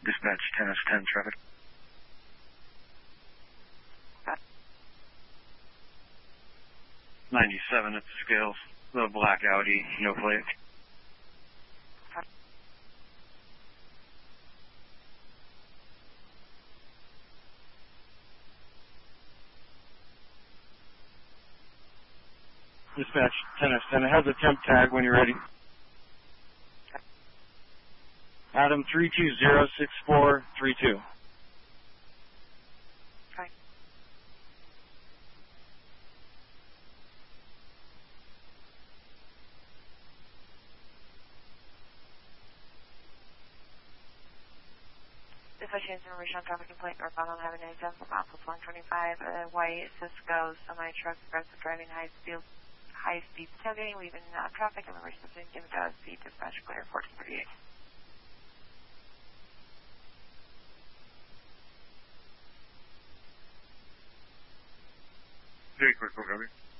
Dispatch 10S10 traffic. 97 at the scales. The black Audi, no plate. Dispatch 10S10. It has a temp tag when you're ready. Adam 3206432. Dispatch information on traffic complaint northbound on Highway 97 from Office 125. White Cisco semi-truck aggressive driving high-speed tailgating, leaving traffic and reverse system given to speed dispatch clear 1438. Very quick, over.